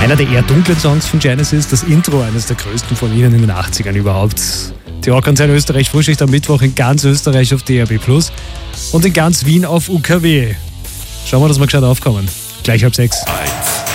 Einer der eher dunklen Songs von Genesis, das Intro eines der größten von ihnen in den 80ern überhaupt. Die Rockkonzert Österreich Frühschicht am Mittwoch in ganz Österreich auf DRB+ und in ganz Wien auf UKW. Schauen wir, dass wir gescheit aufkommen. Gleich 5:30.